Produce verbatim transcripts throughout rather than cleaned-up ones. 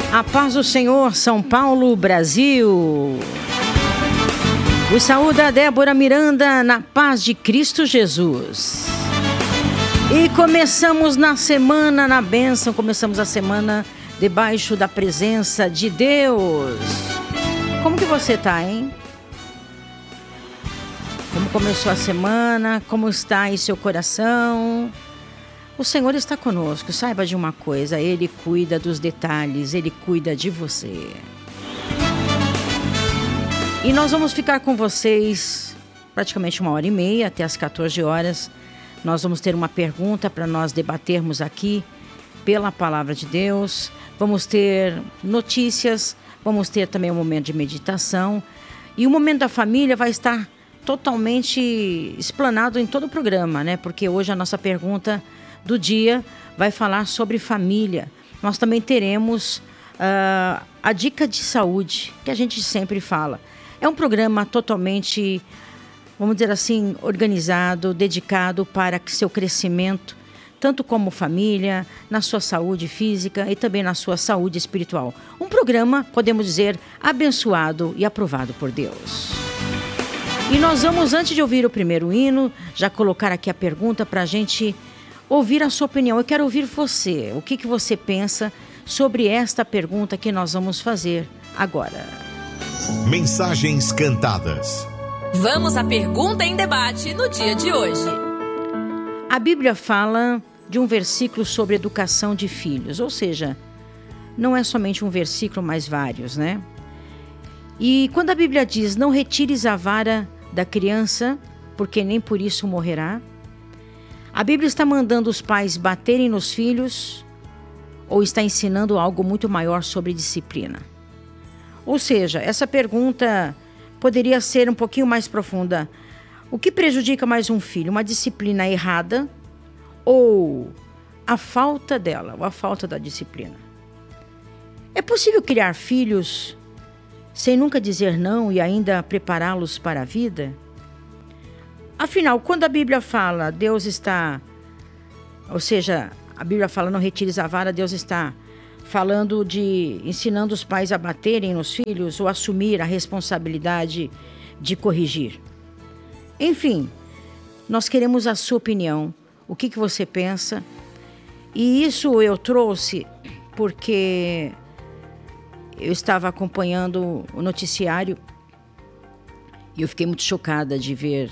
A paz do Senhor, São Paulo, Brasil. Os saúda Débora Miranda na paz de Cristo Jesus. E começamos na semana, na bênção, começamos a semana debaixo da presença de Deus. Como que você tá, hein? Como começou a semana? Como está aí seu coração? O Senhor está conosco, saiba de uma coisa, Ele cuida dos detalhes, Ele cuida de você. E nós vamos ficar com vocês praticamente uma hora e meia, até as quatorze horas. Nós vamos ter uma pergunta para nós debatermos aqui pela Palavra de Deus. Vamos ter notícias, vamos ter também um momento de meditação. E o momento da família vai estar totalmente explanado em todo o programa, né? Porque hoje a nossa pergunta do dia vai falar sobre família. Nós também teremos uh, a dica de saúde, que a gente sempre fala. É um programa totalmente, vamos dizer assim, organizado, dedicado para seu crescimento, tanto como família, na sua saúde física e também na sua saúde espiritual. Um programa, podemos dizer, abençoado e aprovado por Deus. E nós vamos, antes de ouvir o primeiro hino, já colocar aqui a pergunta para a gente ouvir a sua opinião. Eu quero ouvir você. O que, que você pensa sobre esta pergunta que nós vamos fazer agora? Mensagens cantadas. Vamos à pergunta em debate no dia de hoje. A Bíblia fala de um versículo sobre educação de filhos, ou seja, não é somente um versículo, mas vários, né? E quando a Bíblia diz, não retires a vara da criança, porque nem por isso morrerá, a Bíblia está mandando os pais baterem nos filhos ou está ensinando algo muito maior sobre disciplina? Ou seja, essa pergunta poderia ser um pouquinho mais profunda. O que prejudica mais um filho? Uma disciplina errada ou a falta dela, ou a falta da disciplina? É possível criar filhos sem nunca dizer não e ainda prepará-los para a vida? Afinal, quando a Bíblia fala, Deus está... Ou seja, a Bíblia fala, não retires a vara, Deus está falando de... ensinando os pais a baterem nos filhos ou assumir a responsabilidade de corrigir. Enfim, nós queremos a sua opinião. O que, que você pensa? E isso eu trouxe porque eu estava acompanhando o noticiário e eu fiquei muito chocada de ver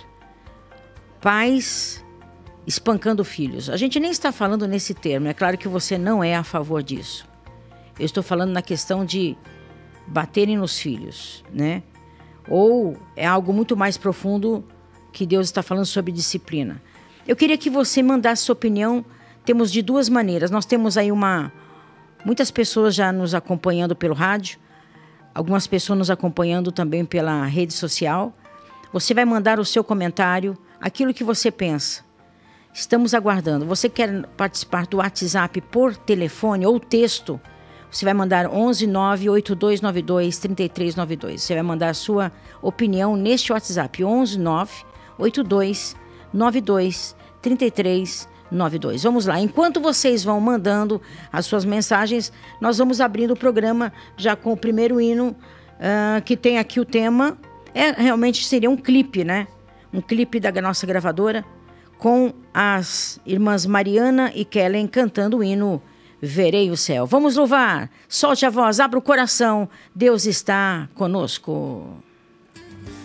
pais espancando filhos. A gente nem está falando nesse termo, é claro que você não é a favor disso. Eu estou falando na questão de baterem nos filhos, né? Ou é algo muito mais profundo que Deus está falando sobre disciplina. Eu queria que você mandasse sua opinião. Temos de duas maneiras. Nós temos aí uma... muitas pessoas já nos acompanhando pelo rádio, algumas pessoas nos acompanhando também pela rede social. Você vai mandar o seu comentário, aquilo que você pensa. Estamos aguardando. Você quer participar do WhatsApp por telefone ou texto? Você vai mandar onze nove oito dois nove dois três três nove dois. Você vai mandar a sua opinião neste WhatsApp, onze nove oito dois nove dois três três nove dois. Vamos lá. Enquanto vocês vão mandando as suas mensagens, nós vamos abrindo o programa já com o primeiro hino, uh, que tem aqui o tema. É, realmente seria um clipe, né? Um clipe da nossa gravadora com as irmãs Mariana e Kellen cantando o hino Verei o Céu. Vamos louvar. Solte a voz, abra o coração. Deus está conosco.